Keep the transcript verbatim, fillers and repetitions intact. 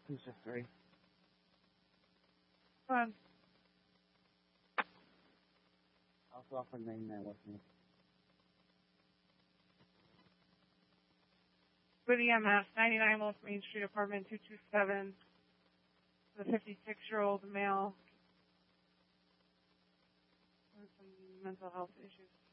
Who's a three? Come on. Also offer ninety-nine with me. With E M S, ninety-nine West Main Street, apartment two two seven. The fifty-six-year-old male with some mental health issues.